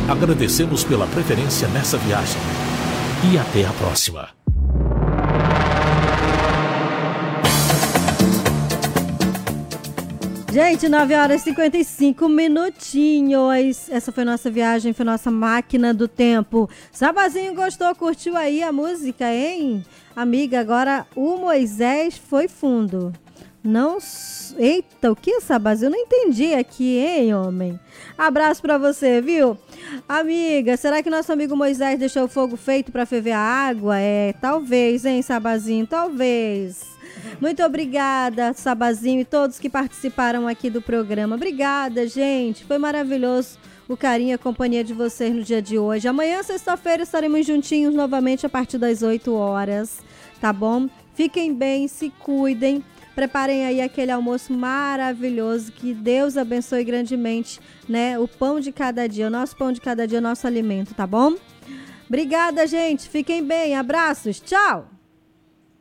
Agradecemos pela preferência nessa viagem. E até a próxima. Gente, 9h55. Essa foi nossa viagem, foi nossa máquina do tempo. Sabazinho gostou, curtiu aí a música, hein? Amiga, agora o Moisés foi fundo. Não... Eita, o que, Sabazinho? Eu não entendi aqui, hein, homem? Abraço pra você, viu? Amiga, será que nosso amigo Moisés deixou o fogo feito pra ferver a água? Talvez, hein, Sabazinho? Talvez. Muito obrigada, Sabazinho, e todos que participaram aqui do programa. Obrigada, gente. Foi maravilhoso o carinho e a companhia de vocês no dia de hoje. Amanhã, sexta-feira, estaremos juntinhos novamente a partir das 8 horas, tá bom? Fiquem bem, se cuidem. Preparem aí aquele almoço maravilhoso. Que Deus abençoe grandemente, né? O pão de cada dia, o nosso pão de cada dia, o nosso alimento, tá bom? Obrigada, gente. Fiquem bem. Abraços. Tchau.